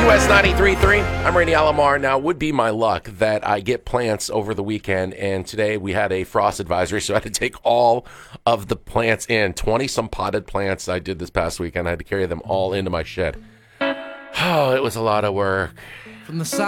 WQS 93.3. I'm Randy Alomar. Now, it would be my luck that I get plants over the weekend, and today we had a frost advisory, so I had to take all of the plants in. 20-some potted plants I did this past weekend. I had to carry them all into my shed. Oh, it was a lot of work. From the